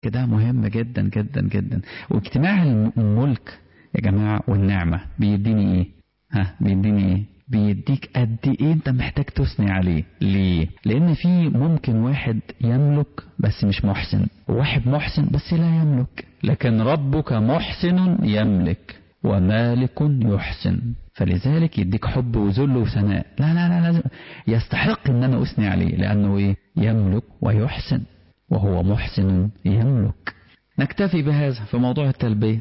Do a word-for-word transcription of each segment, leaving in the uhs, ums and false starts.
كده مهم جدا جدا جدا. واجتماع الملك يا جماعة والنعمة بيديني ايه؟ ها بيديني ايه؟ بيديك قد ايه انت محتاج تثني عليه. ليه؟ لان في ممكن واحد يملك بس مش محسن، وواحد محسن بس لا يملك، لكن ربك محسن يملك ومالك يحسن، فلذلك يديك حب وذل وثناء. لا لا لا لازم يستحق ان انا اثني عليه، لانه ايه؟ يملك ويحسن وهو محسن يملك. نكتفي بهذا في موضوع التلبية.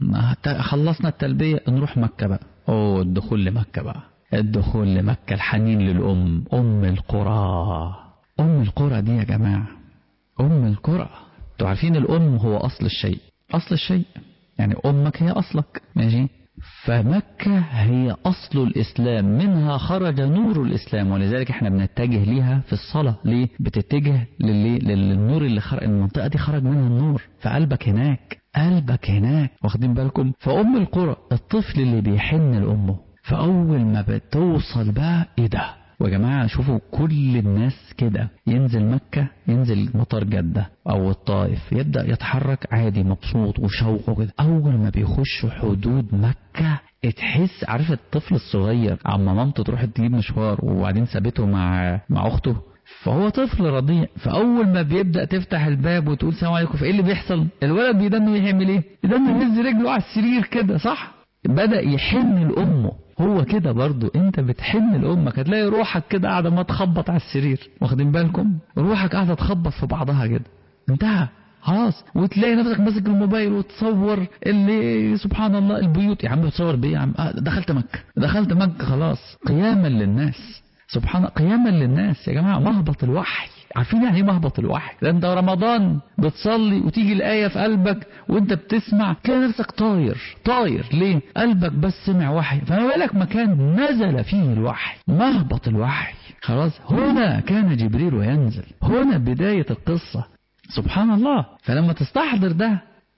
خلصنا التلبية نروح مكة بقى. اوه الدخول لمكة بقى، الدخول لمكة، الحنين للأم، أم القرى. أم القرى دي يا جماعة، أم القرى. انتوا عارفين الأم هو أصل الشيء، أصل الشيء يعني أمك هي أصلك، ماشي؟ فمكة هي أصل الإسلام، منها خرج نور الإسلام، ولذلك احنا بنتجه ليها في الصلاة. ليه؟ بتتجه للنور اللي خرج، المنطقة دي خرج منها النور، فقلبك هناك، قلبك هناك، واخدين بالكم؟ فأم القرى الطفل اللي بيحن لأمه، فأول ما بتوصل بقى إيه ده؟ ويا جماعة شوفوا كل الناس كده، ينزل مكة، ينزل مطار جدة أو الطائف، يبدأ يتحرك عادي مبسوط وشوقه كده. أول ما بيخش حدود مكة تحس، عارف الطفل الصغير عما مامته تروح تجيب مشوار وبعدين سابته مع مع أخته، فهو طفل رضيع، فأول ما بيبدأ تفتح الباب وتقول سلام عليكم، فإيه اللي بيحصل؟ الولد بيدنه يعمل إيه؟ يدنه يهز رجله على السرير كده، صح؟ بدأ يحن لأمه. هو كده برضو انت بتحن لأمك، هتلاقي روحك كده قاعدة ما تخبط على السرير، واخدين بالكم؟ روحك قاعدة تخبط في بعضها كده، انتهى خلاص. وتلاقي نفسك ماسك الموبايل وتصور اللي سبحان الله البيوت. يا عم بتصور بيه يا عم؟ آه دخلت مكة، دخلت مكة خلاص، قياما للناس، سبحان قياما للناس. يا جماعة مهبط الوحي، عارفين يعني ايه مهبط الوحي؟ ده انت رمضان بتصلي وتيجي الآية في قلبك وانت بتسمع تلاقي نفسك طاير طاير. ليه؟ قلبك بس سمع وحي، فما بالك مكان نزل فيه الوحي، مهبط الوحي خلاص. هنا كان جبريل ينزل، هنا بداية القصة، سبحان الله. فلما تستحضر ده،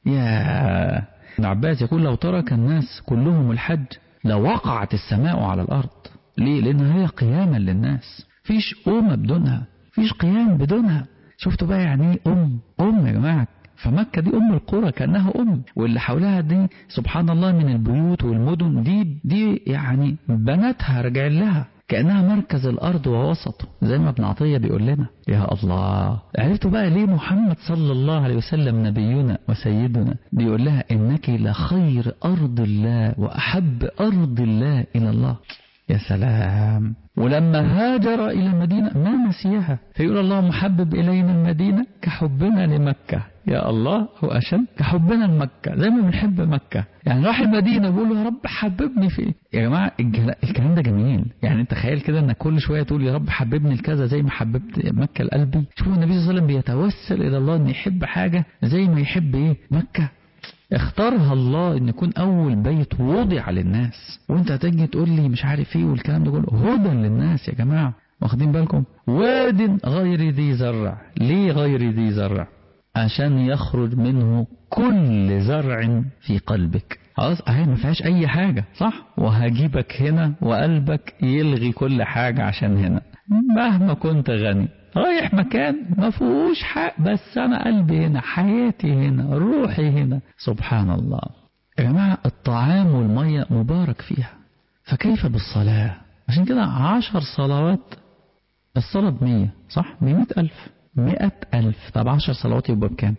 يا ابن عباس يقول لو ترك الناس كلهم الحج لوقعت السماء على الأرض. ليه؟ لأن هي قياما للناس، فيش أمة بدونها، فيش قيام بدونها. شفتوا بقى يعني ايه أم؟ أم يا جماعة. فمكة دي أم القرى كأنها أم، واللي حولها دي سبحان الله من البيوت والمدن دي دي يعني بناتها راجع لها كأنها مركز الأرض ووسطه، زي ما ابن عطية بيقول لنا. يا الله، عرفتوا بقى ليه محمد صلى الله عليه وسلم نبينا وسيدنا بيقول لها إنك لخير أرض الله وأحب أرض الله إلى الله؟ يا سلام. ولما هاجر إلى المدينة ما نسيها، فيقول الله محبب إلينا المدينة كحبنا لمكة. يا الله، هو أشد كحبنا لمكة، زي ما بنحب مكة. يعني راح المدينة بيقول له يا رب حببني فيه. يا جماعة الكلام ده جميل. يعني انت تخيل كده انك كل شوية تقول يا رب حببني الكذا زي ما حببت مكة لقلبي. شوفوا النبي صلى الله عليه وسلم بيتوسل إلى الله ان يحب حاجة زي ما يحب ايه؟ مكة. اختارها الله ان يكون اول بيت وضع للناس، وانت هتيجي تقول لي مش عارف ايه والكلام ده كله. هدى للناس يا جماعه، واخدين بالكم؟ واد غير ذي زرع. ليه غير ذي زرع؟ عشان يخرج منه كل زرع في قلبك. خلاص اهي ما فيهاش اي حاجه، صح؟ وهجيبك هنا وقلبك يلغي كل حاجه عشان هنا. مهما كنت غني رايح مكان ما فيهوش حق، بس انا قلبي هنا، حياتي هنا، روحي هنا. سبحان الله يا جماعة. الطعام والمية مبارك فيها، فكيف بالصلاة؟ عشان كده عشر صلوات، الصلاة بمية، صح؟ بمئة ألف، مئة ألف. طب عشر صلوات يبقى بكام؟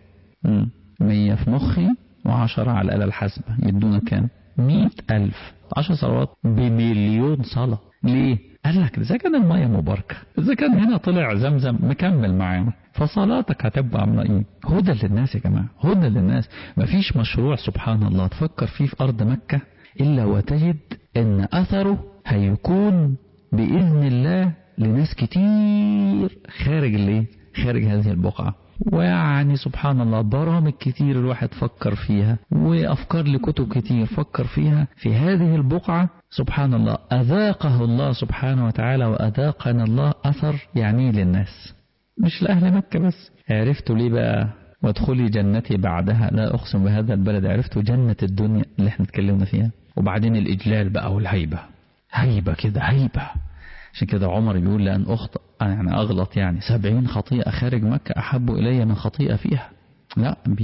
مية في مخي وعشرة على الآلة الحاسبة يدونا كام؟ مئة ألف. عشر صلوات بمليون صلاة. ليه؟ قال لك إذا كان المية مباركة، إذا كان هنا طلع زمزم مكمل معانا، فصلاتك هتبقى عاملة إيه؟ هدى للناس يا جماعة، هدى للناس. مفيش مشروع سبحان الله تفكر فيه في أرض مكة إلا وتجد إن أثره هيكون بإذن الله لناس كتير خارج اللي خارج هذه البقعة. ويعني سبحان الله برامج كتير الواحد فكر فيها، وأفكار لكتب كتير فكر فيها في هذه البقعة. سبحان الله أذاقه الله سبحانه وتعالى وأذاقنا الله أثر يعني للناس، مش لأهل مكة بس. عرفتوا ليه بقى وادخلي جنتي بعدها لا أقسم بهذا البلد؟ عرفتوا جنة الدنيا اللي احنا اتكلمنا فيها. وبعدين الإجلال بقى والهيبة، هيبة كده، هيبة. عشان كده عمر بيقول لأن أخطأ يعني أغلط يعني سبعين خطيئة خارج مكة أحب إلي من خطيئة فيها. لا